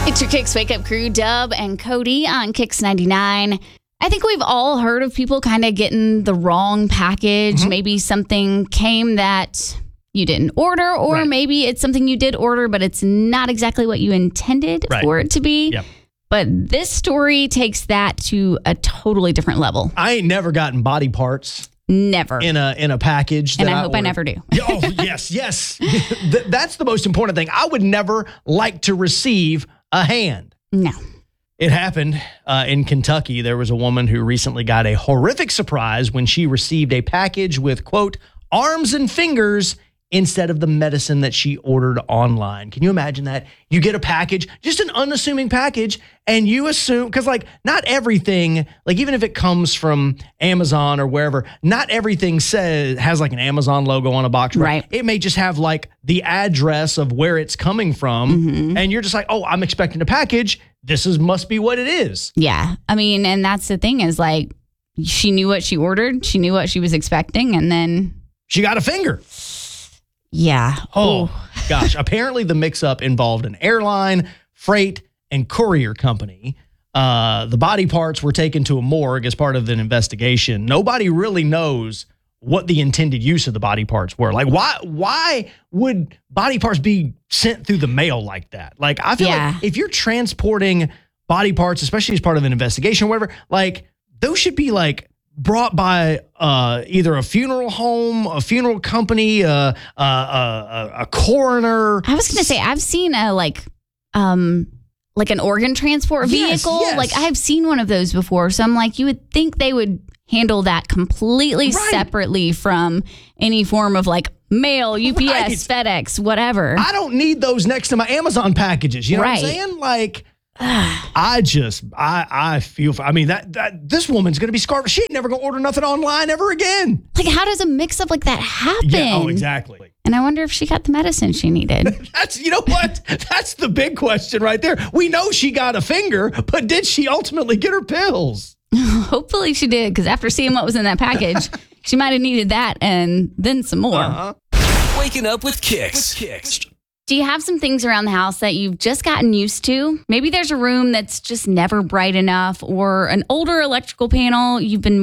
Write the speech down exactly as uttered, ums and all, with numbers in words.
It's your Kicks Wake Up Crew, Dub and Cody on Kicks ninety-nine. I think we've all heard of people kind of getting the wrong package. Mm-hmm. Maybe something came that you didn't order, or right. maybe it's something you did order, but it's not exactly what you intended right. for it to be. Yep. But this story takes that to a totally different level. I ain't never gotten body parts. Never. In a in a package. And that I, I hope ordered. I never do. Oh, yes, yes. Th- That's the most important thing. I would never like to receive a hand. No. It happened uh, in Kentucky. There was a woman who recently got a horrific surprise when she received a package with, quote, arms and fingers instead of the medicine that she ordered online. Can you imagine that? You get a package, just an unassuming package, and you assume, because like not everything, like even if it comes from Amazon or wherever, not everything says has like an Amazon logo on a box. Right. It may just have like the address of where it's coming from, mm-hmm. and you're just like, oh, I'm expecting a package. This is must be what it is. Yeah. I mean, and that's the thing is like, she knew what she ordered. She knew what she was expecting, and then she got a finger. Yeah. Oh, gosh. Apparently the mix-up involved an airline, freight, and courier company. Uh, the body parts were taken to a morgue as part of an investigation. Nobody really knows what the intended use of the body parts were. Like, why why would body parts be sent through the mail like that? Like, I feel yeah. like if you're transporting body parts, especially as part of an investigation or whatever, like, those should be, like, brought by uh, either a funeral home, a funeral company, uh, uh, uh, a coroner. I was going to say, I've seen a like, um, like an organ transport vehicle. Yes, yes. Like I've seen one of those before. So I'm like, you would think they would handle that completely right. separately from any form of like mail, U P S, right. FedEx, whatever. I don't need those next to my Amazon packages. You know right. what I'm saying? Like, I just, I I feel, I mean, that, that this woman's going to be scarred. She ain't never going to order nothing online ever again. Like, how does a mix-up like that happen? Yeah, oh, exactly. And I wonder if she got the medicine she needed. That's, you know what? That's the big question right there. We know she got a finger, but did she ultimately get her pills? Hopefully she did, because after seeing what was in that package, she might have needed that and then some more. Uh-huh. Waking up with Kicks. With Kicks. Do you have some things around the house that you've just gotten used to? Maybe there's a room that's just never bright enough, or an older electrical panel you've been